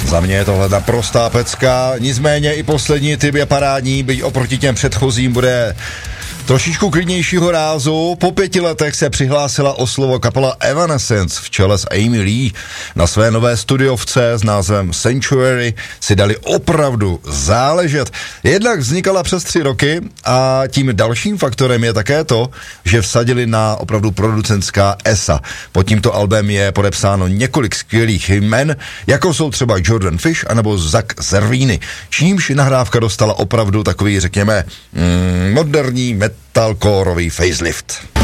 Za mě je tohle naprostá pecka, nicméně i poslední typ je parádní, byť oproti těm předchozím bude trošičku klidnějšího rázu. Po 5 letech se přihlásila o slovo kapela Evanescence v čele s Amy Lee. Na své nové studiovce s názvem Sanctuary si dali opravdu záležet. Jednak vznikala přes 3 roky a tím dalším faktorem je také to, že vsadili na opravdu producentská esa. Pod tímto albem je podepsáno několik skvělých jmen, jako jsou třeba Jordan Fish anebo Zach Zervini, čímž nahrávka dostala opravdu takový, řekněme, moderní metalcoreový facelift.